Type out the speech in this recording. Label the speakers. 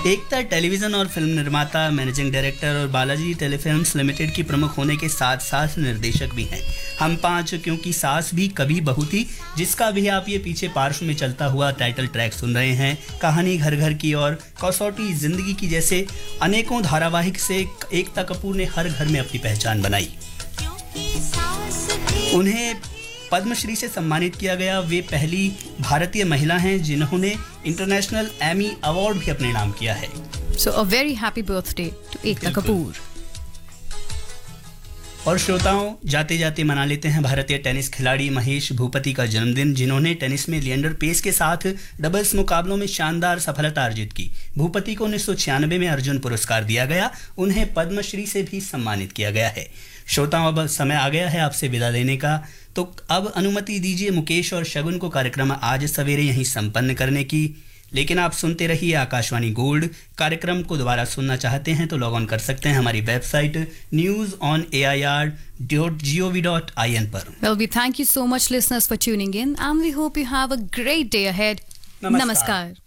Speaker 1: एकता television और film निर्माता, managing director और बालाजी टेलीफिल्म्स लिमिटेड की प्रमुख होने के साथ साथ निर्देशक भी हैं। हम पांच क्योंकि सास भी कभी बहू थी, जिसका भी आप ये पीछे पार्श्व में चलता हुआ टाइटल ट्रैक सुन रहे हैं। कहानी घर घर की और कसौटी जिंदगी की जैसे अनेकों धारावाहिक से एकता कपूर ने हर घर में अपनी पहचान बनाई। उन्हें पद्मश्री से सम्मानित किया गया। वे पहली भारतीय महिला हैं जिन्होंने इंटरनेशनल एमी अवार्ड भी अपने नाम किया है।
Speaker 2: So a very happy birthday to Ekta Kapoor.
Speaker 1: और श्रोताओं, जाते जाते मना लेते हैं भारतीय टेनिस खिलाड़ी महेश भूपति का जन्मदिन, जिन्होंने टेनिस में लिएंडर पेस के साथ डबल्स मुकाबलों में शानदार सफलता अर्जित की। भूपति को 1996 में अर्जुन पुरस्कार दिया गया। उन्हें पद्मश्री से भी सम्मानित किया गया है। श्रोताओं, अब समय आ गया है आपसे विदा लेने का, तो अब अनुमति दीजिए मुकेश और शगुन को कार्यक्रम आज सवेरे यहीं संपन्न करने की। लेकिन आप सुनते रहिए आकाशवाणी गोल्ड। कार्यक्रम को दोबारा सुनना चाहते हैं तो लॉग ऑन कर सकते हैं हमारी वेबसाइट news.on.air.gov.in पर।
Speaker 2: Well, we thank you so much listeners for tuning in and we hope you have a great day ahead. Namaskar.